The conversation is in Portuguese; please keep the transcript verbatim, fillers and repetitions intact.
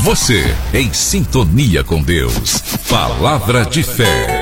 Você em sintonia com Deus. Palavra de fé.